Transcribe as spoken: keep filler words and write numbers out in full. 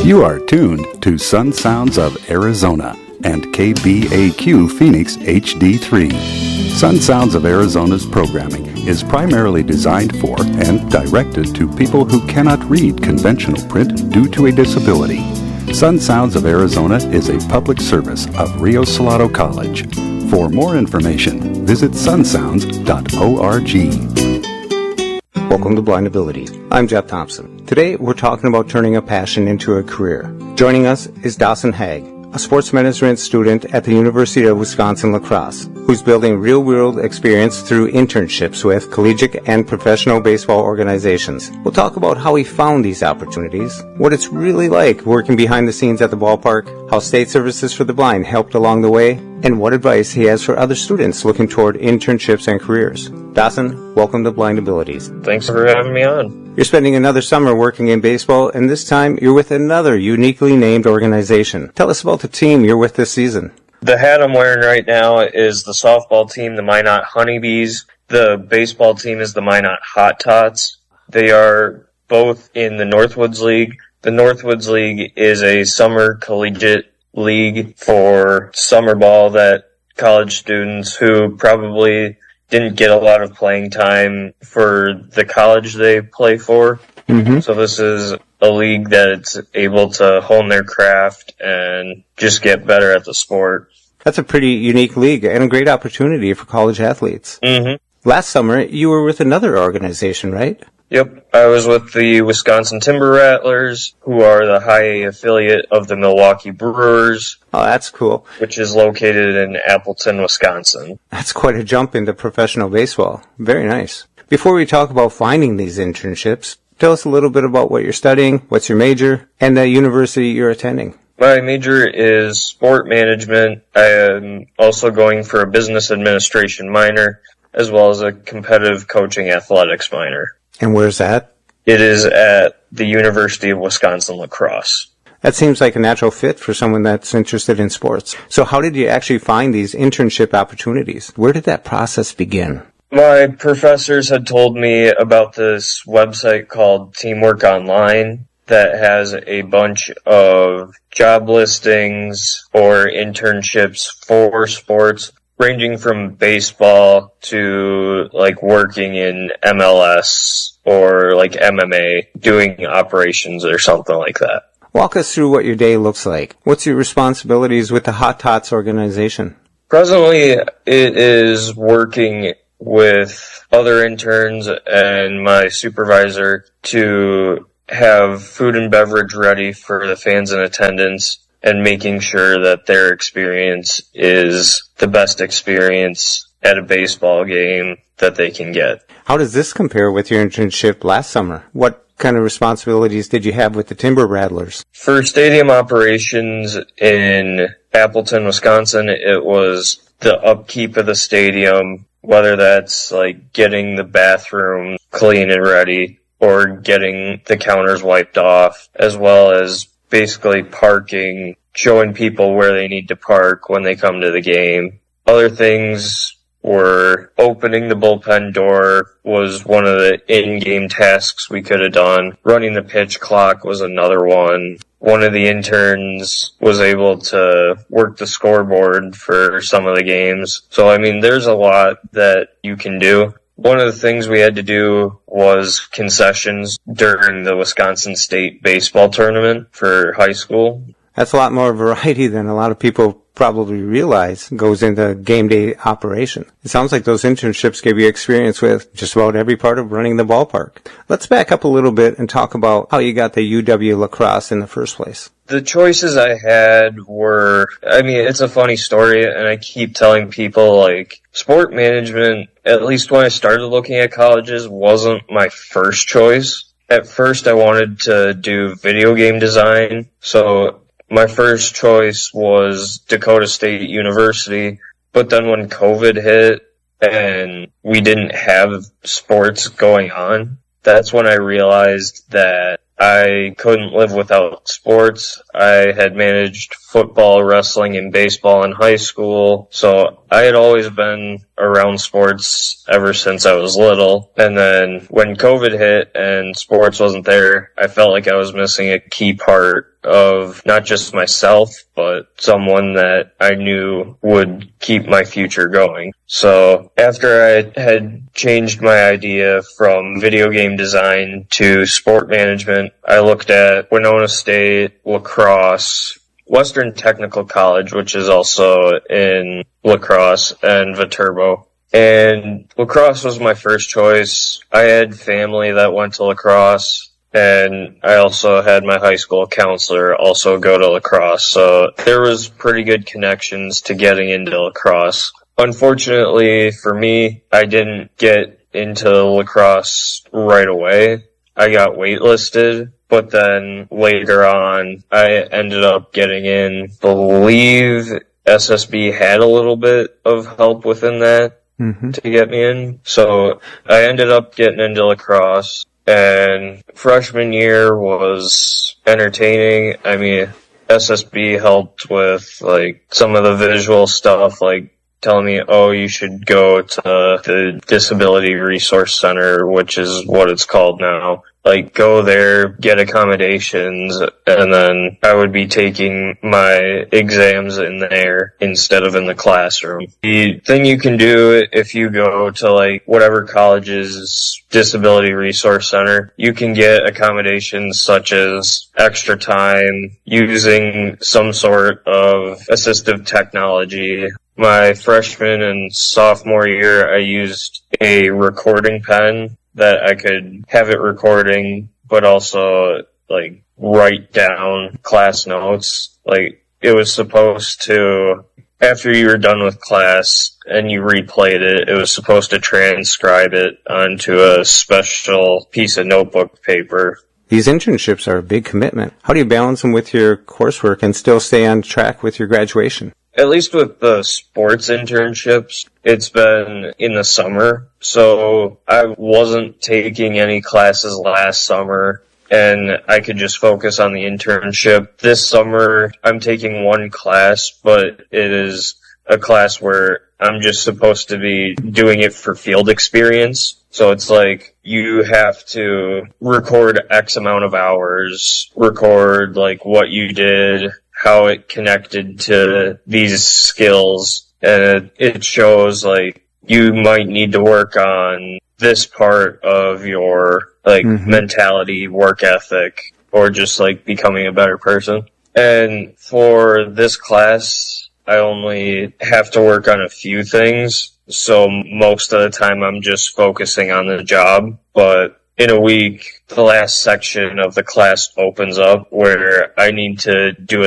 You are tuned to Sun Sounds of Arizona and K B A Q Phoenix H D three. Sun Sounds of Arizona's programming is primarily designed for and directed to people who cannot read conventional print due to a disability. Sun Sounds of Arizona is a public service of Rio Salado College. For more information, visit sun sounds dot org. Welcome to Blind Ability. I'm Jeff Thompson. Today, we're talking about turning a passion into a career. Joining us is Dawson Haig, a sports management student at the University of Wisconsin-La Crosse, who's building real-world experience through internships with collegiate and professional baseball organizations. We'll talk about how he found these opportunities, what it's really like working behind the scenes at the ballpark, how State Services for the Blind helped along the way, and what advice he has for other students looking toward internships and careers. Dawson, welcome to Blind Abilities. Thanks for having me on. You're spending another summer working in baseball, and this time you're with another uniquely named organization. Tell us about the team you're with this season. The hat I'm wearing right now is the softball team, the Minot Honeybees. The baseball team is the Minot Hot Tots. They are both in the Northwoods League. The Northwoods League is a summer collegiate league for summer ball that college students who probably didn't get a lot of playing time for the college they play for. Mm-hmm. So this is a league that's able to hone their craft and just get better at the sport. That's a pretty unique league and a great opportunity for college athletes. Mm-hmm. Last summer, you were with another organization, right? Yep, I was with the Wisconsin Timber Rattlers, who are the high A affiliate of the Milwaukee Brewers. Oh, that's cool. Which is located in Appleton, Wisconsin. That's quite a jump into professional baseball. Very nice. Before we talk about finding these internships, tell us a little bit about what you're studying, what's your major, and the university you're attending. My major is sport management. I am also going for a business administration minor, as well as a competitive coaching athletics minor. And where's that? It is at the University of Wisconsin-La Crosse. That seems like a natural fit for someone that's interested in sports. So how did you actually find these internship opportunities? Where did that process begin? My professors had told me about this website called Teamwork Online that has a bunch of job listings or internships for sports, ranging from baseball to like working in M L S or like M M A, doing operations or something like that. Walk us through what your day looks like. What's your responsibilities with the Hot Tots organization? Presently, it is working with other interns and my supervisor to have food and beverage ready for the fans in attendance and making sure that their experience is the best experience at a baseball game that they can get. How does this compare with your internship last summer? What kind of responsibilities did you have with the Timber Rattlers? For stadium operations in Appleton, Wisconsin, it was the upkeep of the stadium, whether that's like getting the bathroom clean and ready or getting the counters wiped off, as well as basically parking, showing people where they need to park when they come to the game. Other things were opening the bullpen door was one of the in-game tasks we could have done. Running the pitch clock was another one. One of the interns was able to work the scoreboard for some of the games. So, I mean, there's a lot that you can do. One of the things we had to do was concessions during the Wisconsin State baseball tournament for high school. That's a lot more variety than a lot of people probably realize goes into game day operation. It sounds like those internships gave you experience with just about every part of running the ballpark. Let's back up a little bit and talk about how you got the U W-La Crosse in the first place. The choices I had were, I mean, it's a funny story, and I keep telling people, like, sport management, at least when I started looking at colleges, wasn't my first choice. At first, I wanted to do video game design, so my first choice was Dakota State University, but then when COVID hit and we didn't have sports going on, that's when I realized that I couldn't live without sports. I had managed football, wrestling, and baseball in high school, so I had always been around sports ever since I was little. And then when COVID hit and sports wasn't there, I felt like I was missing a key part of not just myself, but someone that I knew would keep my future going. So after I had changed my idea from video game design to sport management, I looked at Winona State, lacrosse, Western Technical College, which is also in La Crosse, and Viterbo. And lacrosse was my first choice. I had family that went to La Crosse, and I also had my high school counselor also go to La Crosse, so there was pretty good connections to getting into lacrosse. Unfortunately for me, I didn't get into lacrosse right away. I got waitlisted, but then later on, I ended up getting in. Believe S S B had a little bit of help within that mm-hmm. to get me in. So I ended up getting into lacrosse, and freshman year was entertaining. I mean, S S B helped with like some of the visual stuff, like telling me, oh, you should go to the Disability Resource Center, which is what it's called now. Like, go there, get accommodations, and then I would be taking my exams in there instead of in the classroom. The thing you can do if you go to, like, whatever college's Disability Resource Center, you can get accommodations such as extra time, using some sort of assistive technology. My freshman and sophomore year, I used a recording pen that I could have it recording, but also, like, write down class notes. Like, it was supposed to, after you were done with class and you replayed it, it was supposed to transcribe it onto a special piece of notebook paper. These internships are a big commitment. How do you balance them with your coursework and still stay on track with your graduation? At least with the sports internships, it's been in the summer, so I wasn't taking any classes last summer, and I could just focus on the internship. This summer, I'm taking one class, but it is a class where I'm just supposed to be doing it for field experience. So it's like you have to record X amount of hours, record like what you did, how it connected to these skills, and it shows like you might need to work on this part of your like mm-hmm. mentality, work ethic, or just like becoming a better person. And for this class, I only have to work on a few things, so most of the time I'm just focusing on the job. But in a week, the last section of the class opens up where I need to do a